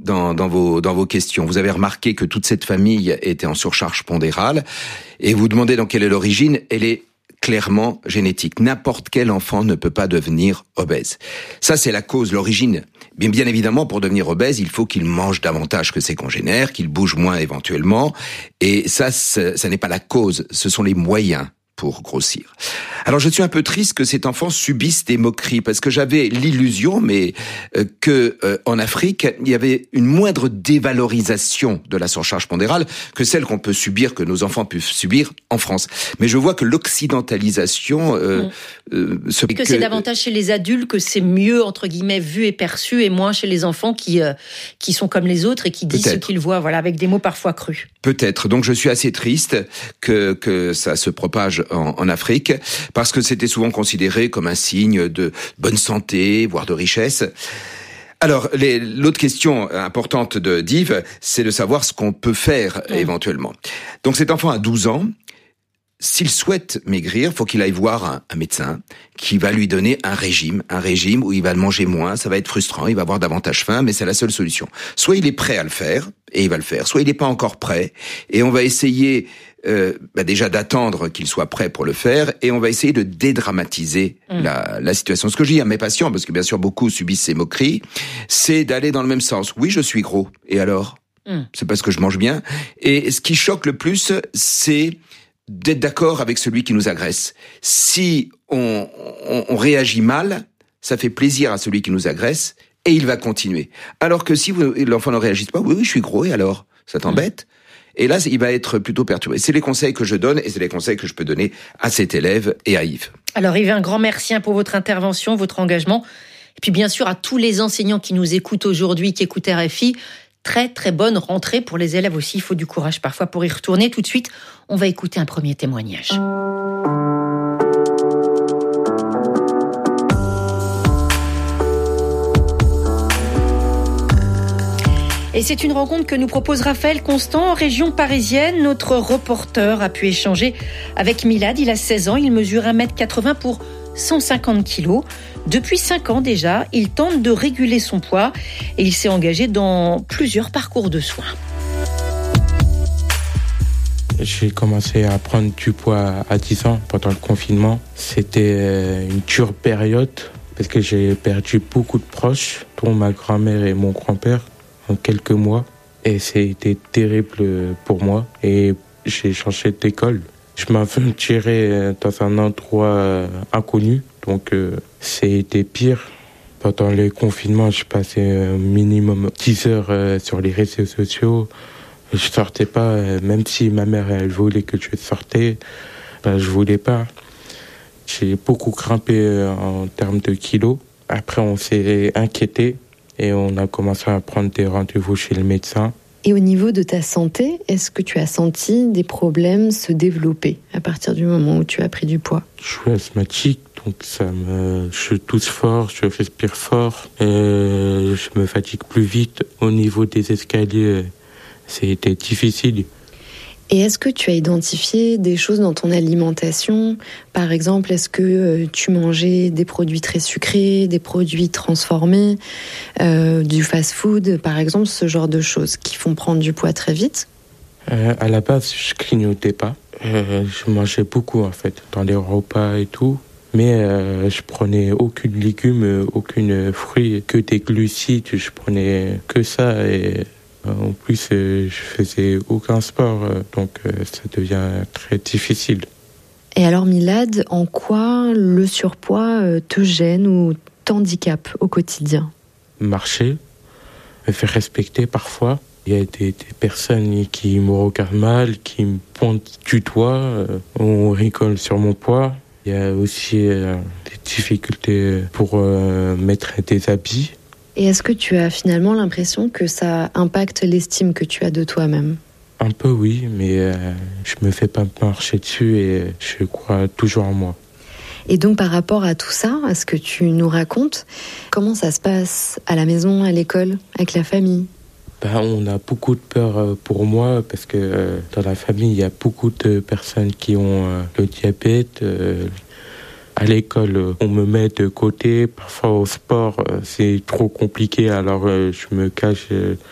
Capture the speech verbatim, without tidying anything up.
dans, dans vos, dans vos questions. Vous avez remarqué que toute cette famille était en surcharge pondérale et vous demandez dans quelle est l'origine. Elle est clairement génétique. N'importe quel enfant ne peut pas devenir obèse. Ça, c'est la cause, l'origine. Bien, bien évidemment, pour devenir obèse, il faut qu'il mange davantage que ses congénères, qu'il bouge moins éventuellement. Et ça, ça n'est pas la cause, ce sont les moyens pour grossir. Alors je suis un peu triste que cet enfant subisse des moqueries, parce que j'avais l'illusion, mais euh, que euh, en Afrique, il y avait une moindre dévalorisation de la surcharge pondérale que celle qu'on peut subir, que nos enfants peuvent subir en France. Mais je vois que l'occidentalisation euh, mmh. euh, se... Et que, que c'est davantage chez les adultes que c'est mieux, entre guillemets, vu et perçu, et moins chez les enfants qui euh, qui sont comme les autres et qui disent Peut-être. ce qu'ils voient, voilà, avec des mots parfois crus. Peut-être. Donc je suis assez triste que que ça se propage en, en Afrique, parce que c'était souvent considéré comme un signe de bonne santé, voire de richesse. Alors, les, l'autre question importante de d'Yves, c'est de savoir ce qu'on peut faire mmh. éventuellement. Donc cet enfant a douze ans. S'il souhaite maigrir, faut qu'il aille voir un, un médecin qui va lui donner un régime, un régime où il va manger moins, ça va être frustrant, il va avoir davantage faim, mais c'est la seule solution. Soit il est prêt à le faire, et il va le faire, soit il n'est pas encore prêt, et on va essayer euh, bah déjà d'attendre qu'il soit prêt pour le faire, et on va essayer de dédramatiser mmh. la, la situation. Ce que je dis à mes patients, parce que bien sûr beaucoup subissent ces moqueries, c'est d'aller dans le même sens. Oui, je suis gros, et alors ? mmh. C'est parce que je mange bien. Et ce qui choque le plus, c'est d'être d'accord avec celui qui nous agresse. Si on, on, on réagit mal, ça fait plaisir à celui qui nous agresse et il va continuer. Alors que si vous, l'enfant ne réagit pas, oui, oui, je suis gros, et alors ? Ça t'embête ? Et là, il va être plutôt perturbé. C'est les conseils que je donne et c'est les conseils que je peux donner à cet élève et à Yves. Alors Yves, un grand merci pour votre intervention, votre engagement. Et puis bien sûr à tous les enseignants qui nous écoutent aujourd'hui, qui écoutent R F I. Très très bonne rentrée pour les élèves aussi, il faut du courage parfois pour y retourner. Tout de suite, on va écouter un premier témoignage. Et c'est une rencontre que nous propose Raphaël Constant en région parisienne. Notre reporter a pu échanger avec Milad, il a seize ans, il mesure un mètre quatre-vingts pour cent cinquante kilos. Depuis cinq ans déjà, il tente de réguler son poids et il s'est engagé dans plusieurs parcours de soins. J'ai commencé à prendre du poids à dix ans pendant le confinement. C'était une dure période parce que j'ai perdu beaucoup de proches, dont ma grand-mère et mon grand-père, en quelques mois. Et c'était terrible pour moi et j'ai changé d'école. Je m'aventurais dans un endroit inconnu, donc euh, c'était pire. Pendant le confinement, je passais un minimum dix heures euh, sur les réseaux sociaux. Je sortais pas, euh, même si ma mère elle voulait que je sortais, ben, je voulais pas. J'ai beaucoup grimpé euh, en termes de kilos. Après, on s'est inquiété et on a commencé à prendre des rendez-vous chez le médecin. Et au niveau de ta santé, est-ce que tu as senti des problèmes se développer à partir du moment où tu as pris du poids ? Je suis asthmatique, donc ça me, je tousse fort, je respire fort, euh, je me fatigue plus vite. Au niveau des escaliers, c'était difficile. Et est-ce que tu as identifié des choses dans ton alimentation ? Par exemple, est-ce que tu mangeais des produits très sucrés, des produits transformés, euh, du fast-food, par exemple, ce genre de choses qui font prendre du poids très vite ? euh, À la base, je clignotais pas. Euh, je mangeais beaucoup, en fait, dans les repas et tout. Mais euh, je prenais aucune légume, aucune fruit, que des glucides. Je prenais que ça et... En plus, je faisais aucun sport, donc ça devient très difficile. Et alors, Milad, en quoi le surpoids te gêne ou t'handicape au quotidien ? Marcher, me faire respecter parfois. Il y a des, des personnes qui me regardent mal, qui me pointent du doigt, on rigole sur mon poids. Il y a aussi euh, des difficultés pour euh, mettre des habits. Et est-ce que tu as finalement l'impression que ça impacte l'estime que tu as de toi-même ? Un peu oui, mais euh, je me fais pas marcher dessus et je crois toujours en moi. Et donc par rapport à tout ça, à ce que tu nous racontes, comment ça se passe à la maison, à l'école, avec la famille ? Ben, on a beaucoup de peur pour moi parce que dans la famille, il y a beaucoup de personnes qui ont le diabète. À l'école, on me met de côté. Parfois au sport, c'est trop compliqué, alors je me cache